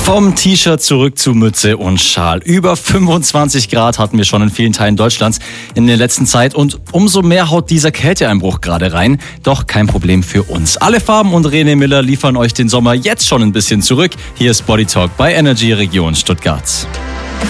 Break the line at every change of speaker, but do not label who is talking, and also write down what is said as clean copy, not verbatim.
Vom T-Shirt zurück zu Mütze und Schal. Über 25 Grad hatten wir schon in vielen Teilen Deutschlands in der letzten Zeit und umso mehr haut dieser Kälteeinbruch gerade rein. Doch kein Problem für uns. Alle Farben und René Miller liefern euch den Sommer jetzt schon ein bisschen zurück. Hier ist Body Talk bei Energy Region Stuttgart.